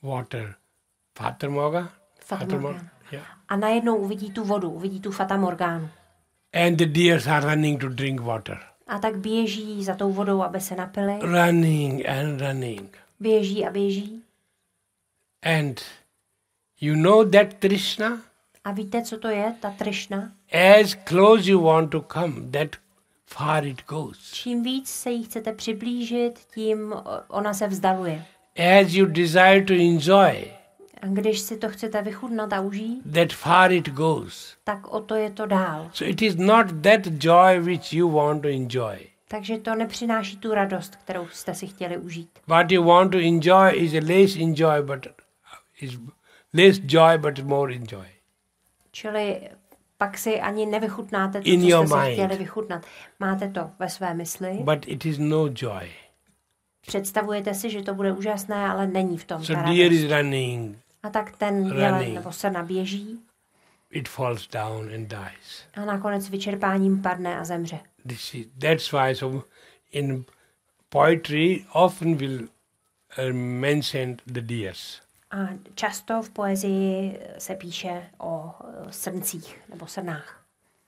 water. Fata Morgana? Fata Morgana. Yeah. A najednou uvidí tu vodu, uvidí tu Fata Morgánu. And the deers are running to drink water. A tak běží za tou vodou, aby se napili. Running and running. Běží a běží. And you know that Trishna? A víte, co to je, ta Trišna? As close you want to come, that far it goes. Čím víc se jí chcete přiblížit, tím ona se vzdaluje. As you desire to enjoy, A když si to chcete vychutnat a užít, that far it goes. tak o to je to dál. So it is not that joy which you want to enjoy. Takže to nepřináší tu radost, kterou jste si chtěli užít. What you want to enjoy is a less enjoy, but is less joy, but more enjoy. Čili pak si ani nevychutnáte to, In co your jste si mind. chtěli vychutnat. Máte to ve své mysli, But it is no joy. představujete si, že to bude úžasné, ale není v tom ta So deer radost. is running, A tak ten jelen running. nebo srna běží it falls down and dies. a nakonec vyčerpáním padne a zemře. That's why so in poetry often will mention the deers. A často v poezii se píše o srncích nebo srnách.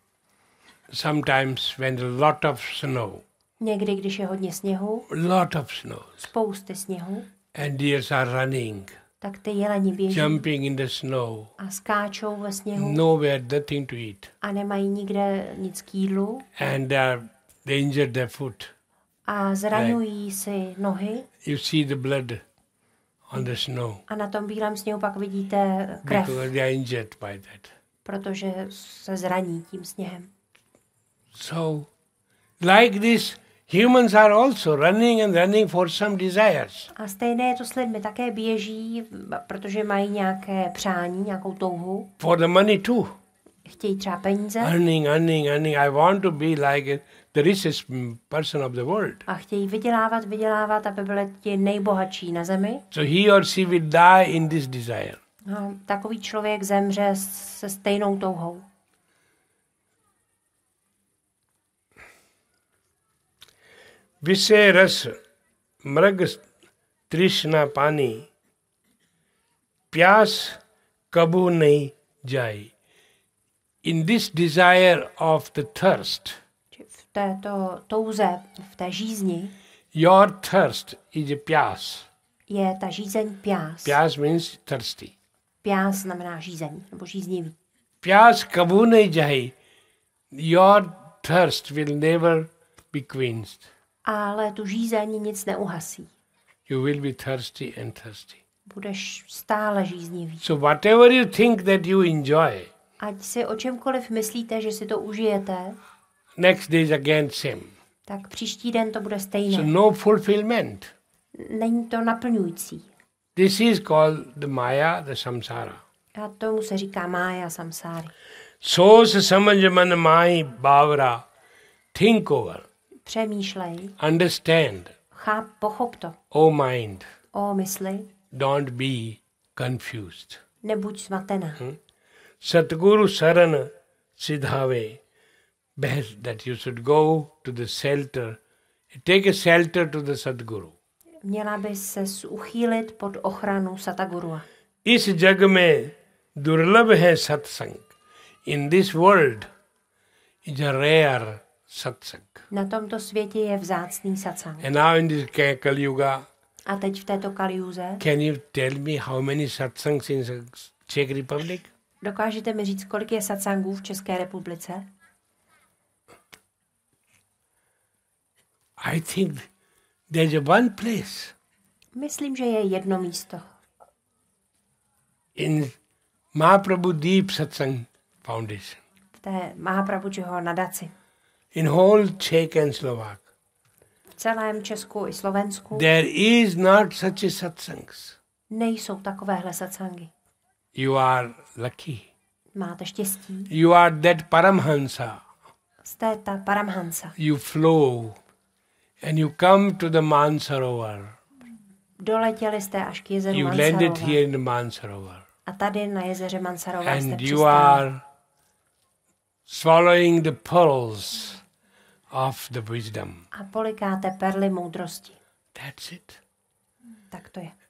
Sometimes when a lot of snow, Někdy, když je hodně sněhu, lot of snow, spousty sněhu, and deers are running, tak ty jeleni běží jumping in the snow, a skáčou ve sněhu nowhere, nothing to eat, a nemají nikde nic k jídlu and they injured their foot. a zraňují si nohy You see the blood on the snow a na tom bílém sněhu pak vidíte krev, because they are injured by that. protože se zraní tím sněhem. So, like this, humans are also running and running for some desires. A stejné je to s lidmi, také běží, protože mají nějaké přání, nějakou touhu, For the money too. chtějí třeba peníze Earning. I want to be like the richest person of the world. a chtějí vydělávat, aby byli ti nejbohatší na zemi. So he or she will die in this desire. A takový člověk zemře se stejnou touhou. विषय रस मृग तृष्णा पानी प्यास कबू नहीं जाए. In this desire of the thirst, V této touze, v té žízni, your thirst is a pyas. je ta žízeň pjás. Pyas means thirsty. Pjás znamená žízeň, nebo žíznivý. Pyas kabhu nahi jaye. Your thirst will never be quenched. Ale tu žízeň nic neuhasí. You will be thirsty and thirsty. Budeš stále žíznivý. So whatever you think that you enjoy, Ať si o čemkoliv myslíte, že si to užijete, next day is again same. tak příští den to bude So stejné. no fulfillment. Není to naplňující. This is called the Maya, the samsara. A tomu se říká mája samsáry. So se samajh man mahi bavra. Think over. Přemýšlej, Understand. pochop to. O mind, O mysli, don't be confused. nebuď smatená. Satguru Saran Siddhave. Best that you should go to the shelter. Take a shelter to the Sadguru. Měla by se uchýlit pod ochranu Satagurua. इस जग में दुर्लभ है सत्संग. In this world is a rare satsang. Na tomto světě je vzácný satsang. And now in this Kali Yuga, A teď v této kaliuze, can you tell me how many satsangs in Czech Republic? dokážete mi říct, kolik je satsangů v České republice? I think there's a one place Myslím, že je jedno místo. in Mahaprabhu Deep Satsang Foundation. V té Mahaprabhujiho nadaci. In whole Czech and Slovak. V celém Česku i Slovensku There is not such a satsangs. nejsou takovéhle satsangy. You are lucky. Máte štěstí. You are that Paramhansa. Jste ta Paramhansa. You flow and you come to the Mansarovar. Doletěli jste až k jezeru You landed Mansarova. here in the Mansarovar. A tady na jezeře Mansarova jste And you přistáli. are swallowing the pearls of the wisdom. A polikáte perly moudrosti. That's it. Tak to je.